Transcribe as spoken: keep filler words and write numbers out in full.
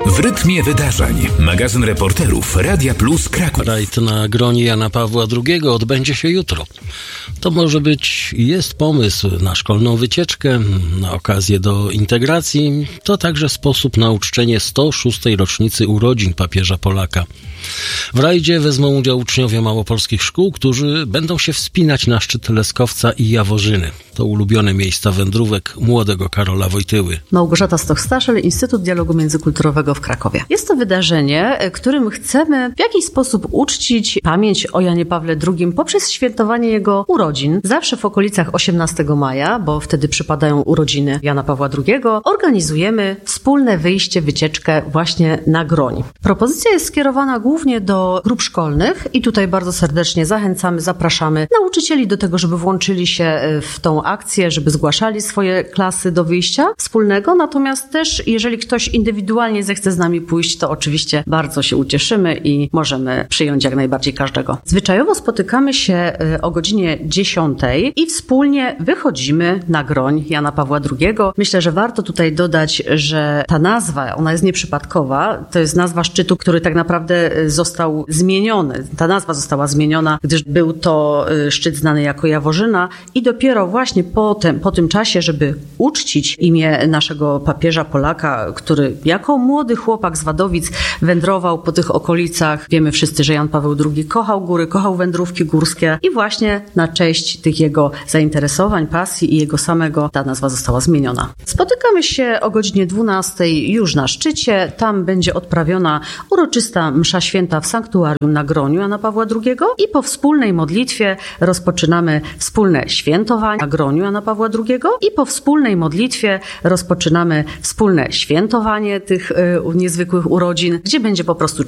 W rytmie wydarzeń. Magazyn reporterów Radia Plus Kraków. Rajd na gronie Jana Pawła drugiego odbędzie się jutro. To może być i jest pomysł na szkolną wycieczkę, na okazję do integracji. To także sposób na uczczenie sto szóstej rocznicy urodzin papieża Polaka. W rajdzie wezmą udział uczniowie małopolskich szkół, którzy będą się wspinać na szczyt Leskowca i Jaworzyny. To ulubione miejsca wędrówek młodego Karola Wojtyły. Małgorzata Stoch-Staszel, Instytut Dialogu Międzykulturowego w Krakowie. Jest to wydarzenie, którym chcemy w jakiś sposób uczcić pamięć o Janie Pawle drugim poprzez świętowanie jego urodzin. Zawsze w okolicach osiemnastego maja, bo wtedy przypadają urodziny Jana Pawła drugiego, organizujemy wspólne wyjście, wycieczkę właśnie na Groń. Propozycja jest skierowana głównie do grup szkolnych i tutaj bardzo serdecznie zachęcamy, zapraszamy nauczycieli do tego, żeby włączyli się w tą akcję, żeby zgłaszali swoje klasy do wyjścia wspólnego. Natomiast też, jeżeli ktoś indywidualnie zechce z nami pójść, to oczywiście bardzo się ucieszymy i możemy przyjąć jak najbardziej każdego. Zwyczajowo spotykamy się o godzinie dziesiątej i wspólnie wychodzimy na Groń Jana Pawła drugiego. Myślę, że warto tutaj dodać, że ta nazwa, ona jest nieprzypadkowa. To jest nazwa szczytu, który tak naprawdę został zmieniony. Ta nazwa została zmieniona, gdyż był to szczyt znany jako Jaworzyna i dopiero właśnie po tym, po tym czasie, żeby uczcić imię naszego papieża Polaka, który jako młody chłopak z Wadowic wędrował po tych okolicach. Wiemy wszyscy, że Jan Paweł drugi kochał góry, kochał wędrówki górskie i właśnie na cześć tych jego zainteresowań, pasji i jego samego ta nazwa została zmieniona. Spotykamy się o godzinie dwunastej już na szczycie. Tam będzie odprawiona uroczysta msza święta w sanktuarium na Groniu Jana Pawła drugiego i po wspólnej modlitwie rozpoczynamy wspólne świętowanie na Groniu Jana Pawła drugiego i po wspólnej modlitwie rozpoczynamy wspólne świętowanie tych y, niezwykłych urodzin, gdzie będzie po prostu